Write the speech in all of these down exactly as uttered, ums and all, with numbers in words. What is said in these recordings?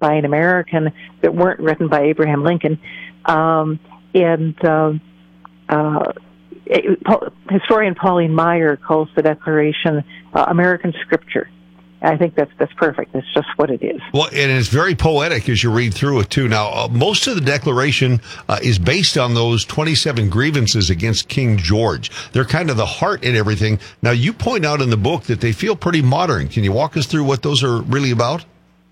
by an American that weren't written by Abraham Lincoln. Um, and uh, uh, it, historian Pauline Maier calls the Declaration uh, American scripture. I think that's that's perfect. That's just what it is. Well, and it's very poetic as you read through it, too. Now, uh, most of the Declaration uh, is based on those twenty-seven grievances against King George. They're kind of the heart and everything. Now, you point out in the book that they feel pretty modern. Can you walk us through what those are really about?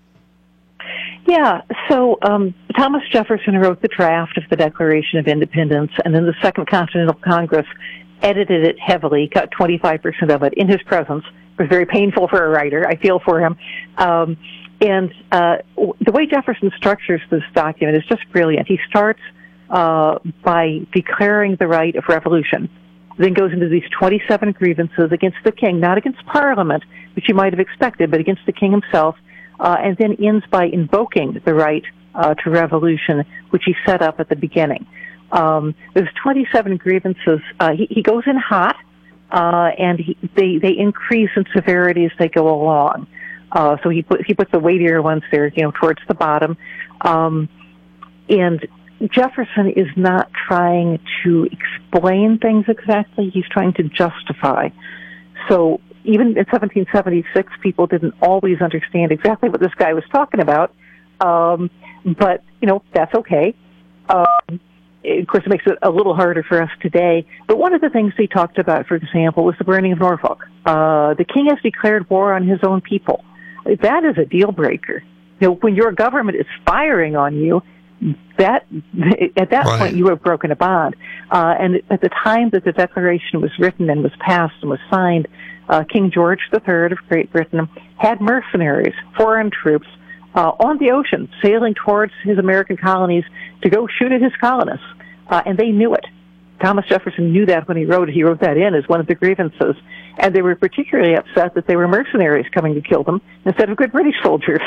Yeah, so um, Thomas Jefferson wrote the draft of the Declaration of Independence, and then the Second Continental Congress edited it heavily, cut twenty-five percent of it in his presence. It was very painful for a writer. I feel for him. Um, and uh, the way Jefferson structures this document is just brilliant. He starts uh, by declaring the right of revolution, then goes into these twenty-seven grievances against the king, not against Parliament, which you might have expected, but against the king himself, uh, and then ends by invoking the right uh, to revolution, which he set up at the beginning. Um, there's twenty-seven grievances. Uh, he, he goes in hot. Uh, and he, they, they increase in severity as they go along. Uh, so he put, he puts the weightier ones there, you know, towards the bottom. Um, and Jefferson is not trying to explain things exactly. He's trying to justify. So even in seventeen seventy-six, people didn't always understand exactly what this guy was talking about. Um, but, you know, that's okay. Um, Of course, it makes it a little harder for us today. But one of the things he talked about, for example, was the burning of Norfolk. Uh, the king has declared war on his own people. That is a deal breaker. You know, when your government is firing on you, that at that right. point you have broken a bond. Uh, and at the time that the Declaration was written and was passed and was signed, uh, King George the Third of Great Britain had mercenaries, foreign troops, Uh, on the ocean, sailing towards his American colonies to go shoot at his colonists. Uh, and they knew it. Thomas Jefferson knew that when he wrote it. He wrote that in as one of the grievances. And they were particularly upset that they were mercenaries coming to kill them instead of good British soldiers.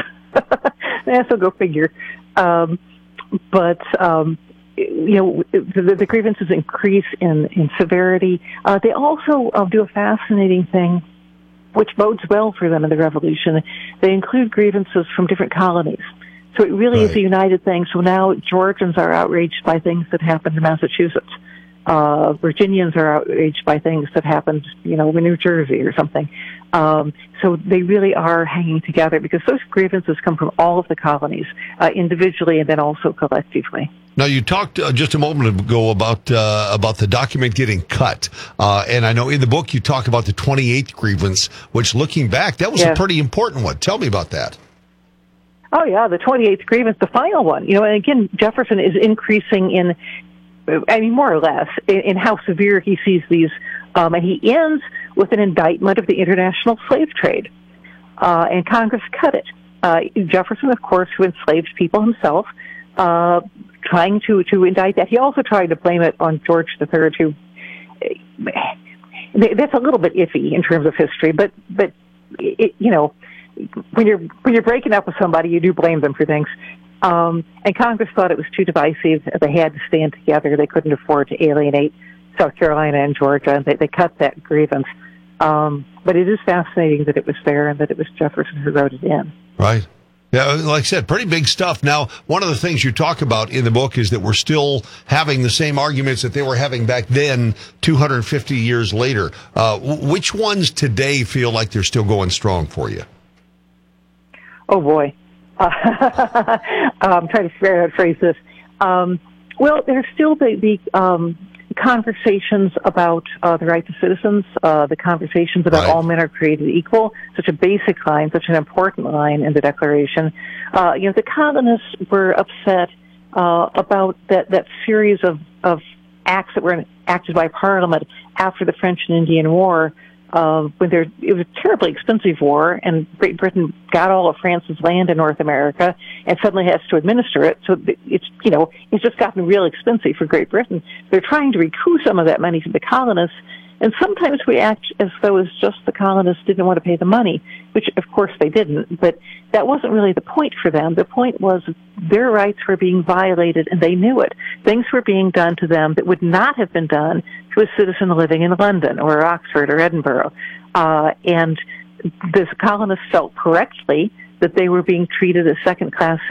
Yeah, so go figure. Um, but, um, you know, the, the grievances increase in, in severity. Uh, they also uh, do a fascinating thing, which bodes well for them in the Revolution. They include grievances from different colonies. So it really right. is a united thing. So now Georgians are outraged by things that happened in Massachusetts. Uh, Virginians are outraged by things that happened, you know, in New Jersey or something. Um, so they really are hanging together because those grievances come from all of the colonies, uh, individually and then also collectively. Now, you talked uh, just a moment ago about uh, about the document getting cut, uh, and I know in the book you talk about the twenty-eighth grievance, which, looking back, that was yes. a pretty important one. Tell me about that. Oh, yeah, the twenty-eighth grievance, the final one. You know, and again, Jefferson is increasing in, I mean, more or less, in, in how severe he sees these, um, and he ends with an indictment of the international slave trade, uh, and Congress cut it. Uh, Jefferson, of course, who enslaved people himself, uh, trying to, to indict that. He also tried to blame it on George the Third, who, that's a little bit iffy in terms of history, but, but it, you know, when you're, when you're breaking up with somebody, you do blame them for things. Um, and Congress thought it was too divisive. They had to stand together. They couldn't afford to alienate South Carolina and Georgia, and they, they cut that grievance. Um, but it is fascinating that it was there and that it was Jefferson who wrote it in. Right. Yeah, like I said, pretty big stuff. Now, one of the things you talk about in the book is that we're still having the same arguments that they were having back then, two hundred fifty years later. Uh, which ones today feel like they're still going strong for you? Oh, boy. Uh, I'm trying to figure out how to phrase this. Um, well, there's still the, the um, conversations about uh, the right to citizens, uh, the conversations about right. all men are created equal, such a basic line, such an important line in the Declaration. Uh, you know, the colonists were upset uh, about that, that series of, of acts that were enacted by Parliament after the French and Indian War, uh, when there, it was a terribly expensive war, and Great Britain got all of France's land in North America and suddenly has to administer it. So it's, you know, it's just gotten real expensive for Great Britain. They're trying to recoup some of that money from the colonists, and sometimes we act as though it's just the colonists didn't want to pay the money, which of course they didn't, but that wasn't really the point for them. The point was their rights were being violated, and they knew it. Things were being done to them that would not have been done to a citizen living in London or Oxford or Edinburgh. Uh, and the colonists felt correctly that they were being treated as second-class